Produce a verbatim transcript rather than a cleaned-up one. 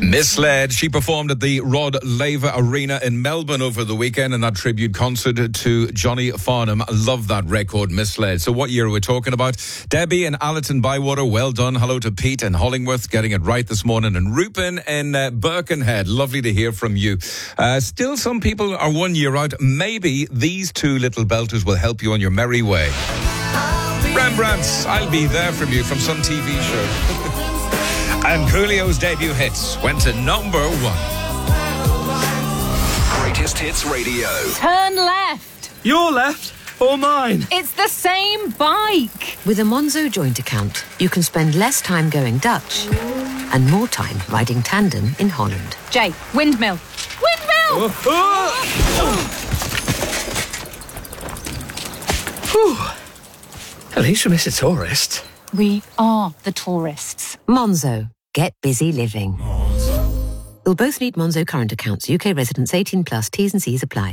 Misled. She performed at the Rod Laver Arena in Melbourne over the weekend in that tribute concert to Johnny Farnham. I love that record, Misled. So what year are we talking about? Debbie and Allerton Bywater, well done. Hello to Pete and Hollingworth getting it right this morning. And Rupin in uh, Birkenhead. Lovely to hear from you. Uh, still some people are one year out. Maybe these two little belters will help you on your merry way. Rembrandt's I'll Be There From You from some T V show. And Coolio's debut hits went to number one. Greatest Hits Radio. Turn left. Your left or mine? It's the same bike. With a Monzo joint account, you can spend less time going Dutch and more time riding tandem in Holland. Jay, windmill. Windmill! Oh, oh. Whew. At least we miss a tourist. We are the tourists. Monzo. Get busy living. You'll both need Monzo current accounts. U K residents eighteen plus. T's and C's apply.